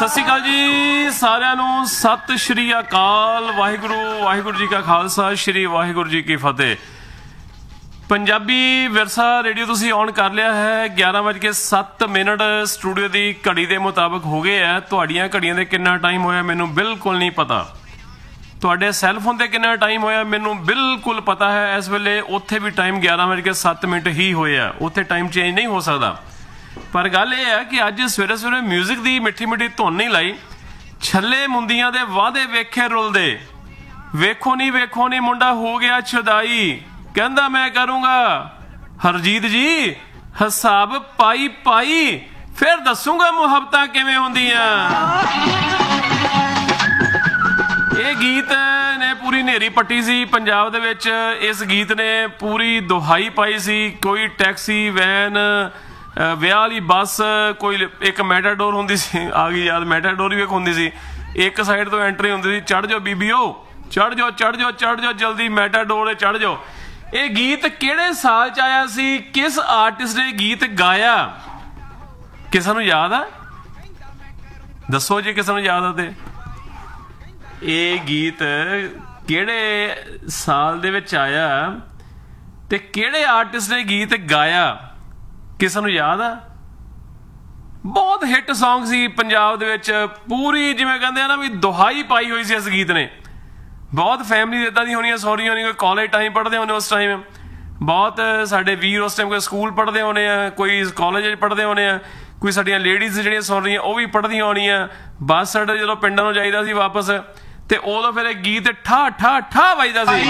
ਸਤਿ ਸ਼੍ਰੀ ਅਕਾਲ ਜੀ ਸਾਰਿਆਂ ਨੂੰ, ਸਤਿ ਸ਼੍ਰੀ ਅਕਾਲ। ਵਾਹਿਗੁਰੂ ਜੀ ਕਾ ਖਾਲਸਾ, ਸ਼੍ਰੀ ਵਾਹਿਗੁਰੂ ਜੀ ਕੀ ਫਤਿਹ। ਪੰਜਾਬੀ ਵਿਰਸਾ ਰੇਡੀਓ ਤੁਸੀਂ ਔਨ ਕਰ ਲਿਆ ਹੈ। 11:07 ਸਟੂਡੀਓ ਦੀ ਘੜੀ ਦੇ ਮੁਤਾਬਕ ਹੋ ਗਏ ਹੈ। ਤੁਹਾਡੀਆਂ ਘੜੀਆਂ ਦੇ ਕਿੰਨਾ ਟਾਈਮ ਹੋਇਆ ਮੈਨੂੰ ਬਿਲਕੁਲ ਨਹੀਂ ਪਤਾ। ਤੁਹਾਡੇ ਸੈੱਲਫੋਨ ਤੇ ਕਿੰਨਾ ਟਾਈਮ ਹੋਇਆ ਮੈਨੂੰ ਬਿਲਕੁਲ ਪਤਾ ਹੈ। ਇਸ ਵੇਲੇ ਉੱਥੇ ਵੀ ਟਾਈਮ 11:07 ਹੀ ਹੋਇਆ, ਉੱਥੇ ਟਾਈਮ ਚੇਂਜ ਨਹੀਂ ਹੋ ਸਕਦਾ। ਪਰ ਗੱਲ ਇਹ ਹੈ ਕਿ ਅੱਜ ਸਵੇਰੇ ਸਵੇਰੇ ਮਿਊਜ਼ਿਕ ਦੀ ਮਿੱਠੀ ਮਿੱਠੀ ਧੁਨ ਨਹੀਂ ਲਾਈ। ਛੱਲੇ ਮੁੰਦੀਆਂ ਦੇ ਵਾਅਦੇ ਵੇਖੇ ਰੁਲਦੇ, ਵੇਖੋ ਨੀ ਮੁੰਡਾ ਹੋ ਗਿਆ ਛਦਾਈ, ਕਹਿੰਦਾ ਮੈਂ ਕਰੂੰਗਾ ਹਰਜੀਤ ਜੀ ਹਿਸਾਬ ਪਾਈ ਫਿਰ ਦੱਸੂਗਾ ਮੁਹੱਬਤਾਂ ਕਿਵੇਂ ਹੁੰਦੀਆਂ। ਇਹ ਗੀਤ ਨੇ ਪੂਰੀ ਨੇਰੀ ਪੱਟੀ ਸੀ ਪੰਜਾਬ ਦੇ ਵਿੱਚ। ਇਸ ਗੀਤ ਨੇ ਪੂਰੀ ਦੁਹਾਈ ਪਾਈ ਸੀ। ਕੋਈ ਟੈਕਸੀ ਵੈਨ, ਵਿਆਹ ਵਾਲੀ ਬੱਸ, ਕੋਈ ਇੱਕ ਮੈਟਾਡੋਰ ਹੁੰਦੀ ਸੀ, ਆ ਗਈ ਯਾਦ, ਮੈਟਾਡੋਰ ਵੀ ਇੱਕ ਹੁੰਦੀ ਸੀ। ਇੱਕ ਸਾਈਡ ਤੋਂ ਐਂਟਰੀ ਹੁੰਦੀ ਸੀ, ਚੜ੍ਹ ਜਾਓ ਬੀਬੀਓ, ਚੜ੍ਹ ਜਾਓ ਜਲਦੀ ਮੈਟਾਡੋਰ ਚੜ੍ਹ ਜਾਓ। ਇਹ ਗੀਤ ਕਿਹੜੇ ਸਾਲ ਚ ਆਇਆ ਸੀ? ਕਿਸ ਆਰਟਿਸਟ ਨੇ ਗੀਤ ਗਾਇਆ? ਕਿਸੇ ਨੂੰ ਯਾਦ ਆ? ਦੱਸੋ ਜੇ ਕਿਸੇ ਨੂੰ ਯਾਦ ਆ ਤੇ। ਇਹ ਗੀਤ ਕਿਹੜੇ ਸਾਲ ਦੇ ਵਿੱਚ ਆਇਆ ਤੇ ਕਿਹੜੇ ਆਰਟਿਸਟ ਨੇ ਗੀਤ ਗਾਇਆ? ਕਿਸੇ ਨੂੰ ਯਾਦ ਆ? ਬਹੁਤ ਹਿੱਟ ਸੌਂਗ ਸੀ ਪੰਜਾਬ ਦੇ ਵਿੱਚ। ਪੂਰੀ ਜਿਵੇਂ ਕਹਿੰਦੇ ਆ ਨਾ ਵੀ ਦੁਹਾਈ ਪਾਈ ਹੋਈ ਸੀ ਇਸ ਗੀਤ ਨੇ। ਬਹੁਤ ਫੈਮਿਲੀ ਇੱਦਾਂ ਦੀ ਹੋਣੀਆਂ, ਸੌਰੀ ਹੋਣੀ, ਕੋਈ ਕਾਲਜ ਟਾਈਮ ਪੜ੍ਹਦੇ ਹੋਣੇ ਉਸ ਟਾਈਮ, ਬਹੁਤ ਸਾਡੇ ਵੀਰ ਉਸ ਟਾਈਮ ਕੋਈ ਸਕੂਲ ਪੜ੍ਹਦੇ ਹੋਣੇ ਆ, ਕੋਈ ਕਾਲਜ ਪੜ੍ਹਦੇ ਹੋਣੇ ਆ, ਕੋਈ ਸਾਡੀਆਂ ਲੇਡੀਜ਼ ਜਿਹੜੀਆਂ ਸੁਣ ਰਹੀਆਂ ਉਹ ਵੀ ਪੜ੍ਹਦੀਆਂ ਹੋਣੀਆਂ। ਬੱਸ ਅੱਡੇ ਜਦੋਂ ਪਿੰਡਾਂ ਨੂੰ ਜਾਈਦਾ ਸੀ ਵਾਪਸ, ਤੇ ਉਦੋਂ ਫਿਰ ਇਹ ਗੀਤ ਠਾ ਵੱਜਦਾ ਸੀ।